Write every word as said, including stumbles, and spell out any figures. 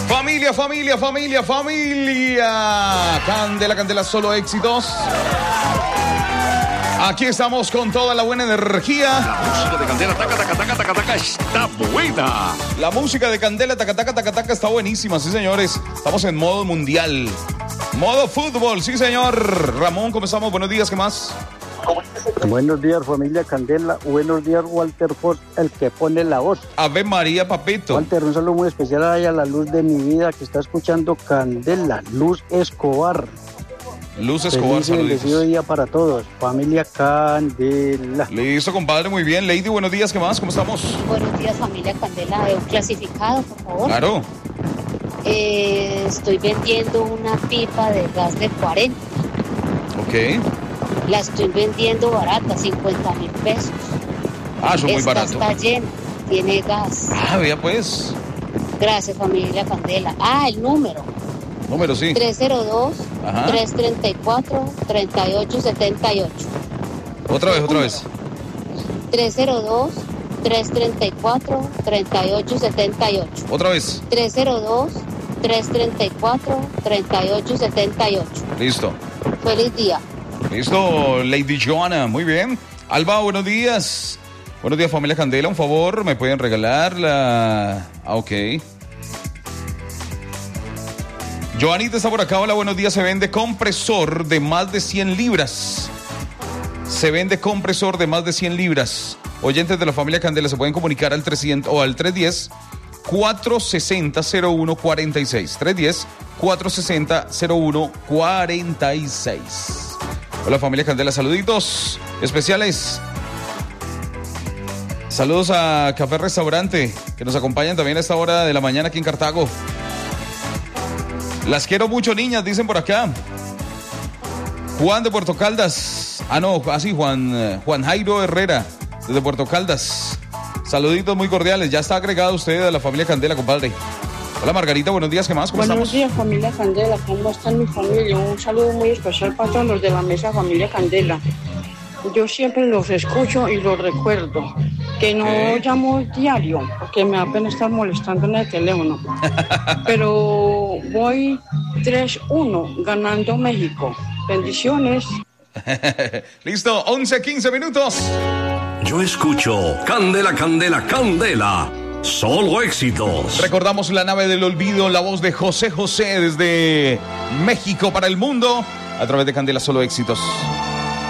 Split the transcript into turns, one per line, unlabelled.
Familia, familia, familia, familia. Candela, Candela, solo éxitos. Aquí estamos con toda la buena energía.
La música de Candela, taca, taca, taca, taca, taca, está buena.
La música de Candela, taca, taca, taca, taca, está buenísima, sí, señores. Estamos en modo mundial. Modo fútbol, sí, señor. Ramón, ¿cómo estamos? Buenos días, ¿qué más?
Buenos días, familia Candela. Buenos días, Walter Foss, el que pone la voz.
Ave María, papito.
Walter, un saludo muy especial a la luz de mi vida que está escuchando Candela, Luz Escobar.
Luz Escobar,
feliz y bendecido día para todos. Familia Candela.
Listo, compadre, muy bien. Lady, buenos días, ¿qué más? ¿Cómo estamos?
Buenos días, familia Candela. De un clasificado, por favor.
Claro.
Eh, estoy vendiendo una pipa de gas de cuarenta.
Ok.
La estoy vendiendo barata, cincuenta mil pesos.
Ah, eso es muy barato.
Está llena, tiene gas.
Ah, vea pues.
Gracias, familia Candela. Ah, el número.
Número, sí.
tres cero dos, tres tres cuatro, tres ocho siete ocho.
Otra vez, otra vez.
tres cero dos, tres tres cuatro, tres ocho siete ocho.
Otra vez.
tres cero dos, tres tres cuatro, tres ocho siete ocho.
Listo.
Feliz día.
Listo, Lady Joana, muy bien. Alba, buenos días. Buenos días, familia Candela. Un favor, ¿me pueden regalar la...? Ah, ok. Joanita está por acá. Hola, buenos días. Se vende compresor de más de cien libras. Se vende compresor de más de cien libras. Oyentes de la familia Candela se pueden comunicar al trescientos o al trescientos diez, cuatrocientos sesenta, cero uno cuarenta y seis. trescientos diez, cuatrocientos sesenta, cero uno cuarenta y seis. Hola, familia Candela. Saluditos especiales. Saludos a Café Restaurante, que nos acompañan también a esta hora de la mañana aquí en Cartago. Las quiero mucho, niñas, dicen por acá. Juan de Puerto Caldas. Ah, no, así, Juan, Juan Jairo Herrera, desde Puerto Caldas. Saluditos muy cordiales. Ya está agregado usted a la familia Candela, compadre. Hola, Margarita, buenos días, ¿qué más? ¿Cómo
Buenos
estamos?
días, familia Candela. ¿Cómo está mi familia? Un saludo muy especial para todos los de la mesa familia Candela. Yo siempre los escucho y los recuerdo. Que no
¿Qué?
llamo diario, porque me da pena estar molestando en el teléfono. Pero voy tres uno ganando México. Bendiciones.
Listo, once, quince minutos.
Yo escucho Candela, Candela, Candela. Solo éxitos.
Recordamos La Nave del Olvido, la voz de José José desde México para el mundo, a través de Candela, solo éxitos.